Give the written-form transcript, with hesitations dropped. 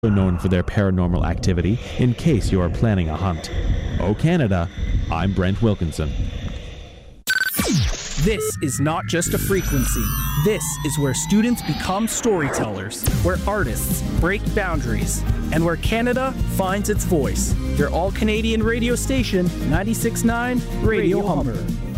known for their paranormal activity in case you are planning a hunt. Oh Canada, I'm Brent Wilkinson. This is not just a frequency. This is where students become storytellers, where artists break boundaries, and where Canada finds its voice. Your all-Canadian radio station, 96.9 Radio Humber.